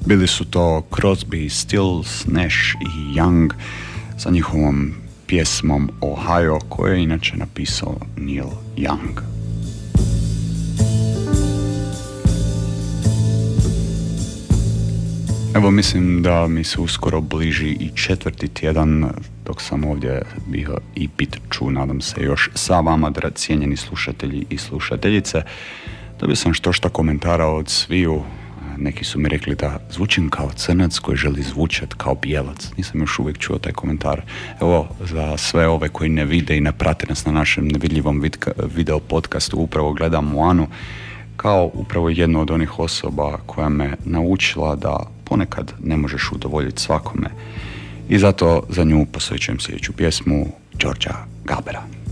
Bili su to Crosby, Stills, Nash i Young sa njihovom pjesmom Ohio, koju je inače napisao Neil Young. Evo, mislim da mi se uskoro bliži i 4. tjedan dok sam ovdje bio i bit ću, nadam se, još sa vama, cijenjeni slušatelji i slušateljice. Dobio sam što komentara od sviju. Neki su mi rekli da zvučim kao crnac koji želi zvučat kao bijelac. Nisam još uvijek čuo taj komentar. Evo, za sve ove koji ne vide i ne prate nas na našem nevidljivom video podcastu, upravo gledam Moanu kao upravo jednu od onih osoba koja me naučila da ponekad ne možeš udovoljiti svakome. I zato za nju posvećujem sljedeću pjesmu Đorđa Gabera.